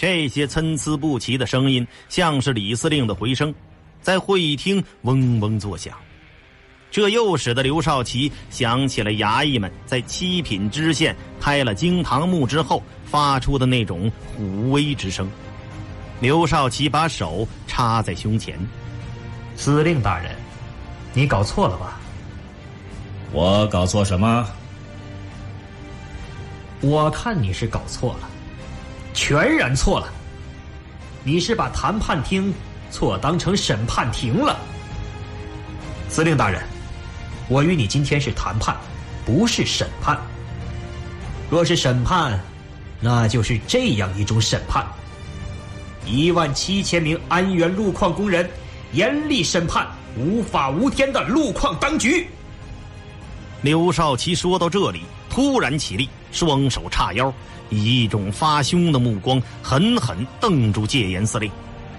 这些参差不齐的声音像是李司令的回声，在会议厅嗡嗡作响。这又使得刘少奇想起了衙役们在七品知县开了惊堂木之后发出的那种虎威之声。刘少奇把手插在胸前。 司令大人，你搞错了吧？ 我搞错什么？ 我看你是搞错了，全然错了。你是把谈判厅错当成审判庭了。司令大人，我与你今天是谈判，不是审判。若是审判，那就是这样一种审判：17000名安源路矿工人严厉审判无法无天的路矿当局。 刘少奇说到这里，突然起立，双手叉腰，以一种发凶的目光狠狠瞪住戒严司令。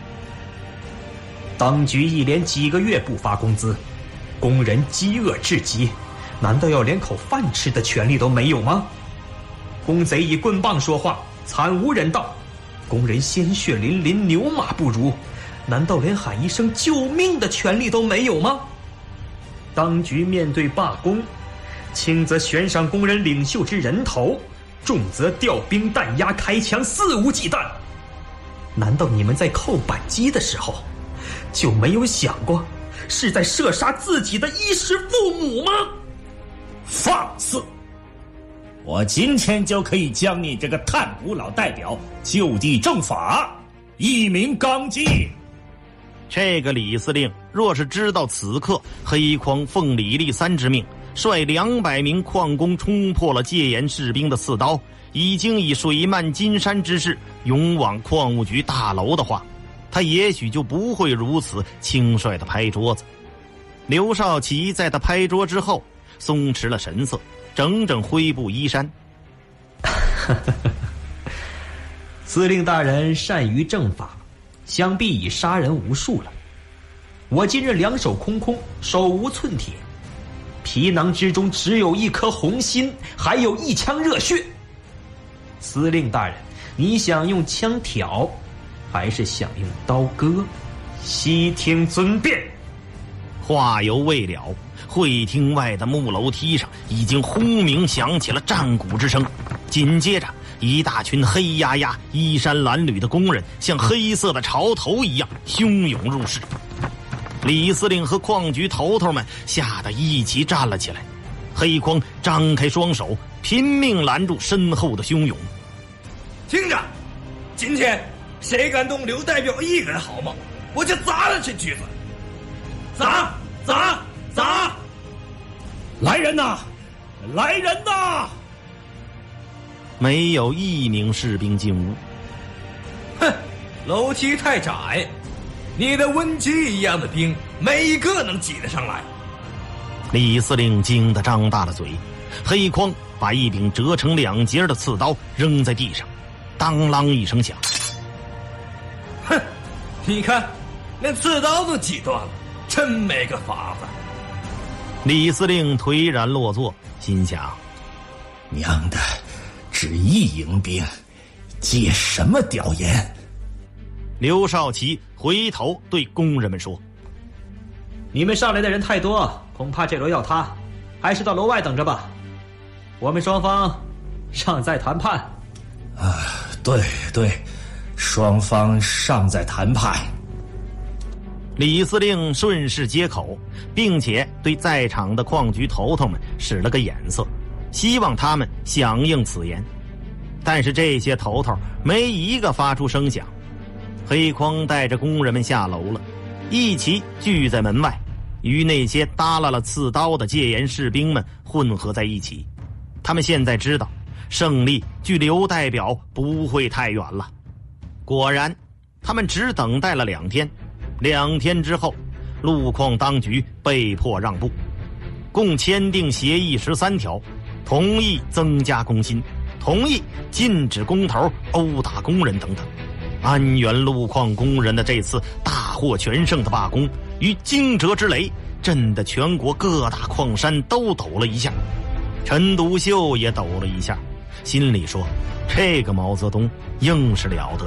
当局一连几个月不发工资，工人饥饿至极，难道要连口饭吃的权利都没有吗？公贼以棍棒说话，惨无人道，工人鲜血淋淋，牛马不如，难道连喊一声救命的权利都没有吗？当局面对罢工，轻则悬赏工人领袖之人头，重则调兵弹压开枪，肆无忌惮。难道你们在扣扳机的时候就没有想过是在射杀自己的衣食父母吗？ 放肆！我今天就可以将你这个贪污老代表就地正法，一鸣纲纪。 这个李司令若是知道此刻黑匡奉李立三之命，率200名矿工冲破了戒严士兵的刺刀，已经以水漫金山之势勇往矿务局大楼的话，他也许就不会如此轻率地拍桌子。刘少奇在他拍桌之后松弛了神色，整整挥步衣衫。 司令大人善于正法，想必已杀人无数了。我今日两手空空，手无寸铁，皮囊之中只有一颗红心，还有一腔热血。司令大人，你想用枪挑，还是想用刀割？悉听尊便。 话犹未了，会厅外的木楼梯上已经轰鸣响起了战鼓之声，紧接着一大群黑压压衣衫褴褛的工人像黑色的潮头一样汹涌入室。李司令和矿局头头们吓得一起站了起来，黑匡张开双手拼命拦住身后的汹涌。 听着，今天谁敢动刘代表一根毫毛，我就砸了这锯子！砸！ 来人呐！来人呐！ 没有一名士兵进屋。 哼，楼梯太窄，你的温鸡一样的兵没一个能挤得上来。 李司令惊得张大了嘴，黑匡把一柄折成2截的刺刀扔在地上，当啷一声响。 哼，你看，连刺刀都挤断了，真没个法子。 李司令颓然落座，心想： 娘的，只一营兵，借什么屌盐？ 刘少奇回头对工人们说： 你们上来的人太多，恐怕这楼要塌，还是到楼外等着吧。我们双方尚在谈判。 对，双方尚在谈判。 李司令顺势接口，并且对在场的矿局头头们使了个眼色，希望他们响应此言。但是这些头头没一个发出声响。黑匡带着工人们下楼了，一起聚在门外，与那些耷拉了刺刀的戒严士兵们混合在一起。他们现在知道胜利距刘代表不会太远了。果然，他们只等待了2天，2天之后，路矿当局被迫让步，共签订协议13条，同意增加工薪，同意禁止工头殴打工人等等。安源路矿工人的这次大获全胜的罢工，与惊蛰之雷，震得全国各大矿山都抖了一下。陈独秀也抖了一下，心里说：这个毛泽东硬是了得。